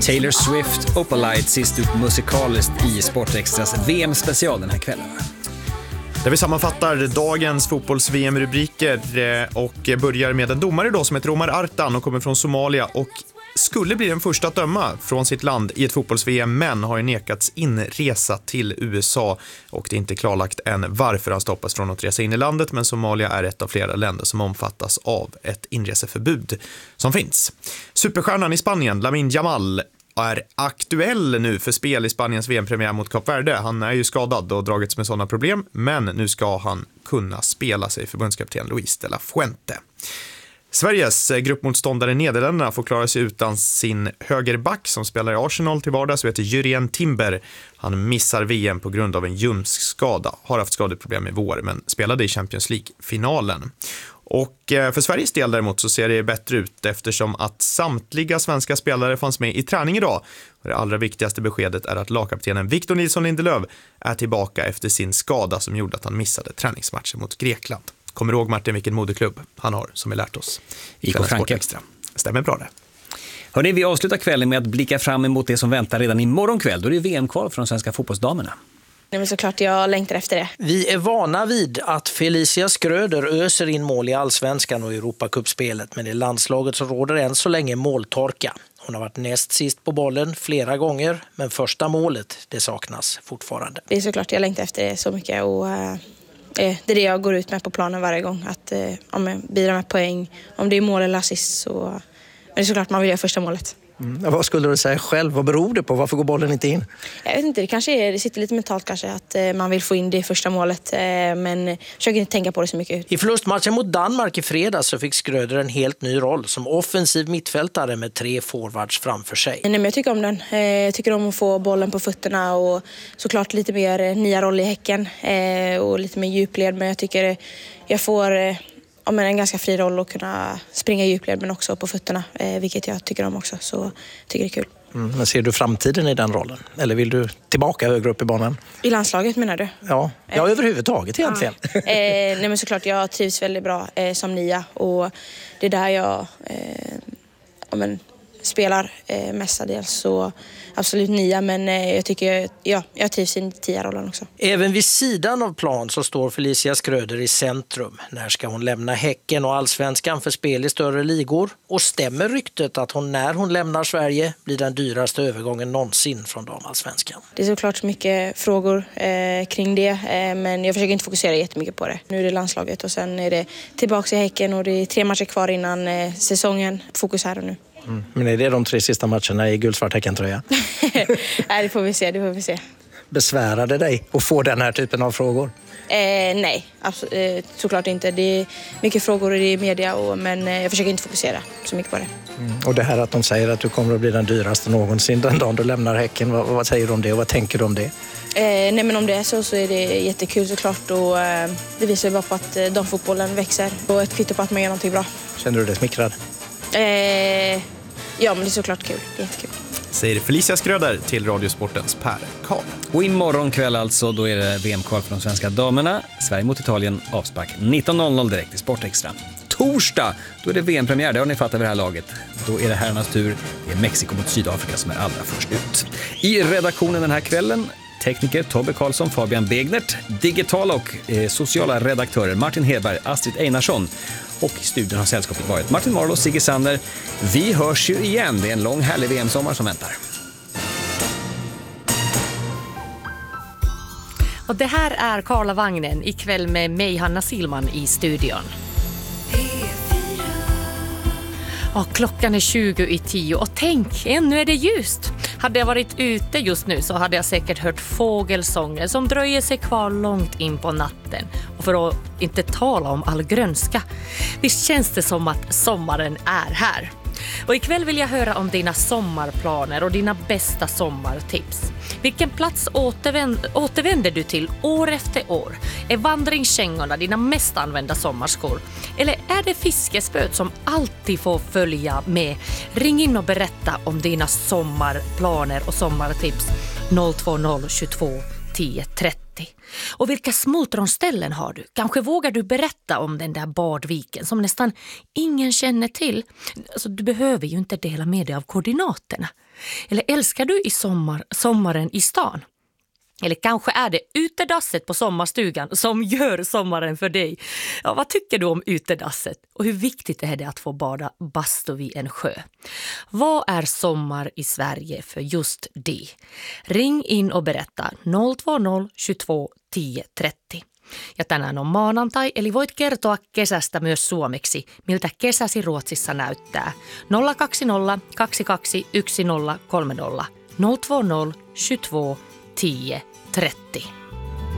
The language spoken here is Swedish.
Taylor Swift, Opalite sist upp musikaliskt i Sportextras VM-special den här kvällen. Där vi sammanfattar dagens fotbolls-VM-rubriker och börjar med en domare då som heter Omar Artan och kommer från Somalia och skulle bli den första att döma från sitt land i ett fotbolls-VM, men har ju nekats inresa till USA och det är inte klarlagt än varför han stoppas från att resa in i landet, men Somalia är ett av flera länder som omfattas av ett inreseförbud som finns. Superstjärnan i Spanien, Lamine Yamal, är aktuell nu för spel i Spaniens VM-premiär mot Kap Verde. Han är ju skadad och dragits med sådana problem, men nu ska han kunna spela sig förbundskapten Luis de la Fuente. Sveriges gruppmotståndare Nederländerna får klara sig utan sin högerback som spelar i Arsenal till vardags, som heter Jurien Timber. Han missar VM på grund av en ljumskskada. Har haft skadeproblem i vår, men spelade i Champions League-finalen. Och för Sveriges del däremot så ser det bättre ut eftersom att samtliga svenska spelare fanns med i träning idag. Och det allra viktigaste beskedet är att lagkaptenen Victor Nilsson Lindelöf är tillbaka efter sin skada som gjorde att han missade träningsmatchen mot Grekland. Kommer du ihåg, Martin, vilken moderklubb han har som vi lärt oss? IK Franke. Stämmer bra det. Hörrni, vi avslutar kvällen med att blicka fram emot det som väntar redan imorgon kväll. Då är det VM-kval för de svenska fotbollsdamerna. Nej, men såklart jag längtar efter det. Vi är vana vid att Felicia Skröder öser in mål i Allsvenskan och Europacupspelet, men i landslaget så råder än så länge måltorka. Hon har varit näst sist på bollen flera gånger, men första målet, det saknas fortfarande. Det är såklart jag längtar efter det så mycket och det är det jag går ut med på planen varje gång. Att bidra med poäng, om det är mål eller assist så men det är såklart man vill göra första målet. Vad skulle du säga själv? Vad beror det på? Varför går bollen inte in? Jag vet inte, det sitter lite mentalt kanske att man vill få in det första målet, men försöker inte tänka på det så mycket. I förlustmatchen mot Danmark i fredags så fick Skröder en helt ny roll som offensiv mittfältare med 3 forwards framför sig. Nej, men jag tycker om den. Jag tycker om att få bollen på fötterna och såklart lite mer nya roll i häcken och lite mer djupled, men jag tycker jag får en ganska fri roll att kunna springa i djupled men också på fötterna, vilket jag tycker om också, så tycker det är kul. Men ser du framtiden i den rollen? Eller vill du tillbaka högre upp i banan? I landslaget menar du? Ja, överhuvudtaget egentligen. Ja. Nej, men såklart, jag trivs väldigt bra som nia och det är där jag spelar mestadels, så absolut nia, men jag tycker jag trivs i 10-rollen också. Även vid sidan av plan så står Felicia Skröder i centrum. När ska hon lämna Häcken och Allsvenskan för spel i större ligor? Och stämmer ryktet att hon när hon lämnar Sverige blir den dyraste övergången någonsin från damallsvenskan? Det är såklart mycket frågor kring det, men jag försöker inte fokusera jättemycket på det. Nu är det landslaget och sen är det tillbaka i Häcken och det är 3 matcher kvar innan säsongen. Fokus här och nu. Men är det de 3 sista matcherna i guldsvart Häckentröja? Nej, det får vi se. Besvärar det dig att få den här typen av frågor? Nej, såklart inte. Det är mycket frågor i media, men jag försöker inte fokusera så mycket på det. Och det här att de säger att du kommer att bli den dyraste någonsin den dagen du lämnar Häcken, vad säger du om det och vad tänker du om det? Nej, men om det är så är det jättekul såklart, och det visar ju bara på att damfotbollen växer och ett kvitto på att man gör någonting bra. Känner du dig smickrad? Ja, men det är såklart kul. Det är jättekul. Säger Felicia Skröder till Radiosportens Per Karl. Och imorgon kväll alltså, då är det VM-kval för de svenska damerna. Sverige mot Italien, avspark 19.00 direkt i Sportextra. Torsdag, då är det VM-premiär, det har ni fattat vid det här laget. Då är det herrarnas tur. Det är Mexiko mot Sydafrika som är allra först ut. I redaktionen den här kvällen, tekniker Tobbe Karlsson, Fabian Begnert, digitala och sociala redaktörer Martin Hedberg, Astrid Einarsson. Och i studion har sällskapet varit Martin Marlow och Sigge Sander. Vi hörs ju igen, det är en lång härlig VM-sommar som väntar. Och det här är Karlavagnen ikväll med mig, Hanna Silman, i studion. Och klockan är 20:10 och tänk, ännu är det ljust. Hade jag varit ute just nu så hade jag säkert hört fågelsånger som dröjer sig kvar långt in på natten. Och för att inte tala om all grönska. Visst känns det som att sommaren är här. Och ikväll vill jag höra om dina sommarplaner och dina bästa sommartips. Vilken plats återvänder du till år efter år? Är vandringskängorna dina mest använda sommarskor? Eller är det fiskespöt som alltid får följa med? Ring in och berätta om dina sommarplaner och sommartips. 020 22 1030. Och vilka smultronställen har du? Kanske vågar du berätta om den där badviken som nästan ingen känner till. Alltså, du behöver ju inte dela med dig av koordinaterna. Eller älskar du sommaren i stan? Eller kanske är det utedasset på sommarstugan som gör sommaren för dig. Ja, vad tycker du om utedasset? Och hur viktigt är det att få bada bastu vid en sjö? Vad är sommar i Sverige för just det? Ring in och berätta 020 22 10 30. Ja tänään on maanantai, eli voit kertoa kesästä myös suomeksi, miltä kesäsi Ruotsissa näyttää. 020 22 10 30 020 22 10 30.